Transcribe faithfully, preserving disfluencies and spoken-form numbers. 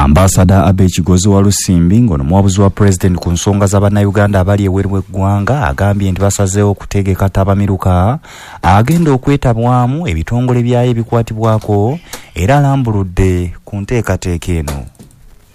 Ambassador Abe Kigozi wa Lusimbi ngono mwabuzi wa president ku nsonga z'Abannayuganda abali eweru w'eggwanga agambye nti basazeewo okutegeka tabamiruka agenda okwetabwamu ebitongole byayo ebikwatibwako era alambuludde ku nteekateeka eno.